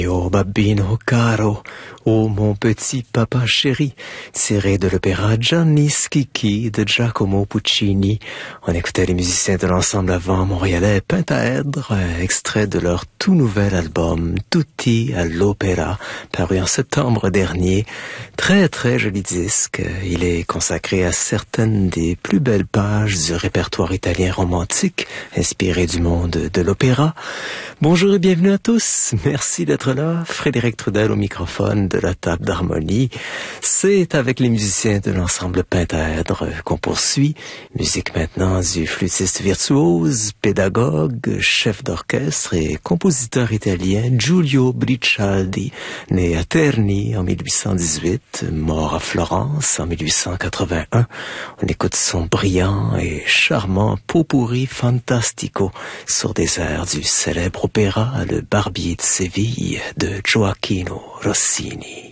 Oh babbino caro, oh mon petit papa chéri, tiré de l'opéra Gianni Schicchi de Giacomo Puccini. On écoutait les musiciens de l'ensemble avant montréalais Pentaèdre, extrait de leur tout nouvel album Tutti all'Opera, paru en septembre dernier. Très très joli disque, il est consacré à certaines des plus belles pages du répertoire italien romantique, inspiré du monde de l'opéra. Bonjour et bienvenue à tous, merci d'être là, Frédéric Trudel au microphone de la table d'harmonie. C'est avec les musiciens de l'ensemble Pentaèdre qu'on poursuit. Musique maintenant du flûtiste virtuose, pédagogue, chef d'orchestre et compositeur italien Giulio Bricialdi, né à Terni en 1818, mort à Florence en 1881. On écoute son brillant et charmant pot-pourri fantastico sur des airs du célèbre opéra Le Barbier de Séville de Gioacchino Rossini.